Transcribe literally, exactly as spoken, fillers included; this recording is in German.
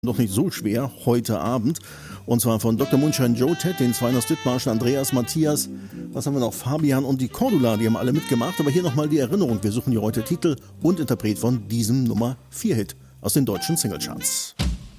Noch nicht so schwer, heute Abend. Und zwar von Doktor Moonshine Joe, Ted, den Zweien aus Dithmarschen, Andreas, Matthias, was haben wir noch? Fabian und die Cordula, die haben alle mitgemacht. Aber hier nochmal die Erinnerung. Wir suchen hier heute Titel und Interpret von diesem Nummer vier Hit aus den deutschen Singlecharts.